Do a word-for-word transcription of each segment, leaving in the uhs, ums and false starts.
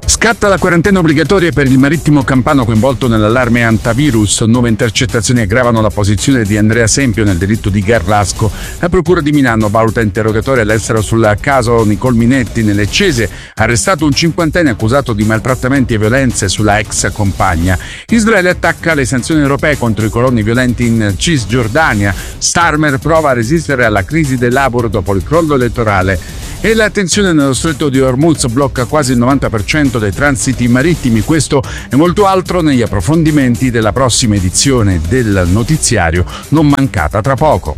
Scatta la quarantena obbligatoria per il marittimo campano coinvolto nell'allarme antivirus. Nuove intercettazioni aggravano la posizione di Andrea Sempio nel delitto di Garlasco. La procura di Milano valuta interrogatorio all'estero sul caso Nicole Minetti. Nelle Cese, arrestato un cinquantenne accusato di maltrattamenti e violenze sulla ex compagna. Israele attacca le sanzioni europee contro i coloni violenti in Cisgiordania. Starmer prova a resistere alla crisi del Labour dopo il crollo elettorale. E la tensione nello stretto di Hormuz blocca quasi il novanta per cento dei transiti marittimi. Questo e molto altro negli approfondimenti della prossima edizione del notiziario, non mancata tra poco.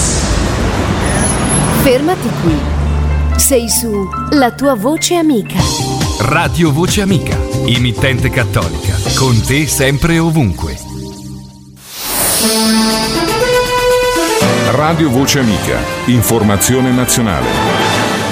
Fermati qui. Sei su La tua voce amica. Radio Voce Amica, emittente cattolica, con te sempre e ovunque. Radio Voce Amica, informazione nazionale.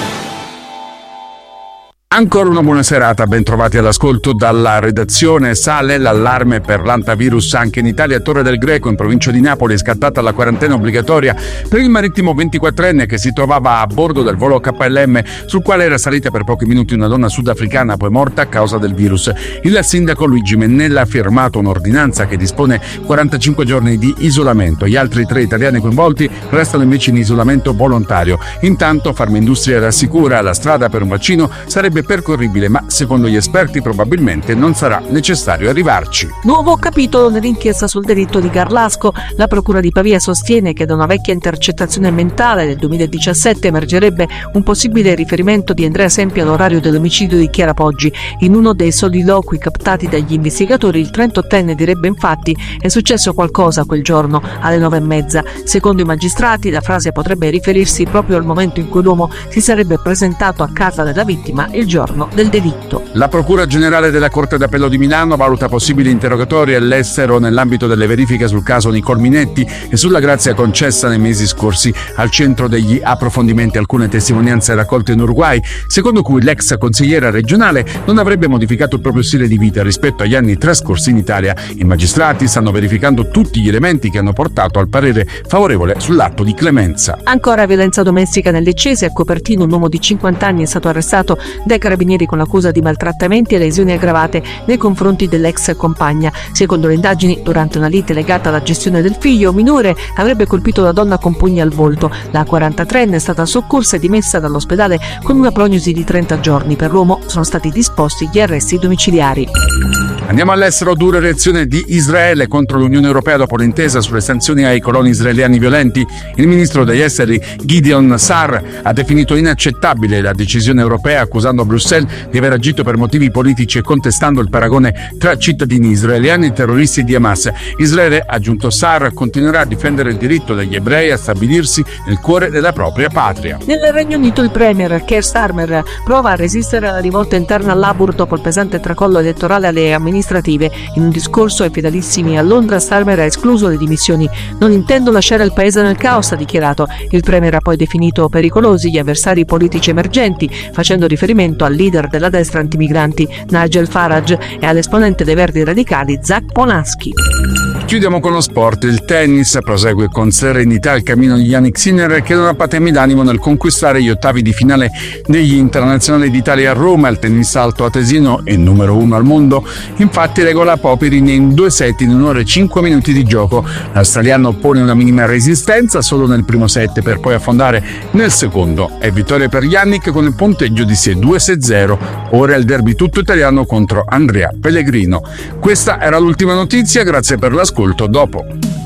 Ancora una buona serata, ben trovati all'ascolto dalla redazione. Sale l'allarme per l'antivirus anche in Italia. A Torre del Greco, in provincia di Napoli, è scattata la quarantena obbligatoria per il marittimo ventiquattrenne che si trovava a bordo del volo K L M sul quale era salita per pochi minuti una donna sudafricana, poi morta a causa del virus. Il sindaco Luigi Mennella ha firmato un'ordinanza che dispone quarantacinque giorni di isolamento. Gli altri tre italiani coinvolti restano invece in isolamento volontario. Intanto Farmindustria rassicura: la strada per un vaccino sarebbe percorribile, ma secondo gli esperti probabilmente non sarà necessario arrivarci. Nuovo capitolo nell'inchiesta sul delitto di Garlasco. La procura di Pavia sostiene che da una vecchia intercettazione mentale del duemiladiciassette emergerebbe un possibile riferimento di Andrea Sempio all'orario dell'omicidio di Chiara Poggi. In uno dei soliloqui captati dagli investigatori, il trentottenne direbbe infatti: è successo qualcosa quel giorno alle nove e mezza. Secondo i magistrati la frase potrebbe riferirsi proprio al momento in cui l'uomo si sarebbe presentato a casa della vittima il giorno del delitto. La Procura Generale della Corte d'Appello di Milano valuta possibili interrogatori all'estero nell'ambito delle verifiche sul caso Nicole Minetti e sulla grazia concessa nei mesi scorsi. Al centro degli approfondimenti alcune testimonianze raccolte in Uruguay, secondo cui l'ex consigliera regionale non avrebbe modificato il proprio stile di vita rispetto agli anni trascorsi in Italia. I magistrati stanno verificando tutti gli elementi che hanno portato al parere favorevole sull'atto di clemenza. Ancora violenza domestica nelle Cese. A Copertino un uomo di cinquanta anni è stato arrestato dai carabinieri con l'accusa di maltrattamenti e lesioni aggravate nei confronti dell'ex compagna. Secondo le indagini, durante una lite legata alla gestione del figlio minore, avrebbe colpito la donna con pugni al volto. La quarantatreenne è stata soccorsa e dimessa dall'ospedale con una prognosi di trenta giorni. Per l'uomo sono stati disposti gli arresti domiciliari. Andiamo all'estero. Dura reazione di Israele contro l'Unione Europea dopo l'intesa sulle sanzioni ai coloni israeliani violenti. Il ministro degli esteri Gideon Sa'ar ha definito inaccettabile la decisione europea, accusando Bruxelles di aver agito per motivi politici e contestando il paragone tra cittadini israeliani e terroristi di Hamas. Israele, ha aggiunto Sa'ar, continuerà a difendere il diritto degli ebrei a stabilirsi nel cuore della propria patria. Nel Regno Unito il premier Keir Starmer prova a resistere alla rivolta interna al Labour dopo il pesante tracollo elettorale alle amministrative. In un discorso ai fedelissimi a Londra, Starmer ha escluso le dimissioni. Non intendo lasciare il paese nel caos, ha dichiarato. Il premier ha poi definito pericolosi gli avversari politici emergenti, facendo riferimento al leader della destra antimigranti Nigel Farage e all'esponente dei Verdi Radicali Zach Polanski. Chiudiamo con lo sport. Il tennis prosegue con serenità il cammino di Jannik Sinner, che non ha patemi d'animo nel conquistare gli ottavi di finale degli internazionali d'Italia a Roma. Il tennista altoatesino è numero uno al mondo, infatti regola Popirin in due set in un'ora e cinque minuti di gioco. L'australiano pone una minima resistenza solo nel primo set per poi affondare nel secondo. È vittoria per Jannik con il punteggio di sei due sei zero. Ora è il derby tutto italiano contro Andrea Pellegrino. Questa era l'ultima notizia, grazie per l'ascolto. Dopo.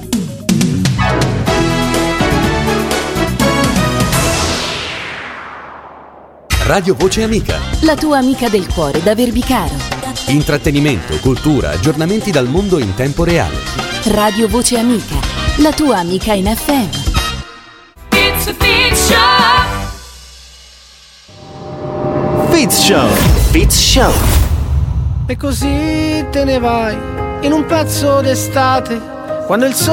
Radio Voce Amica. La tua amica del cuore da Verbicaro. Intrattenimento, cultura, aggiornamenti dal mondo in tempo reale. Radio Voce Amica. La tua amica in F M. It's a Fitz Show. Fitz Show. Fitz Show. E così te ne vai in un pezzo d'estate, quando il sole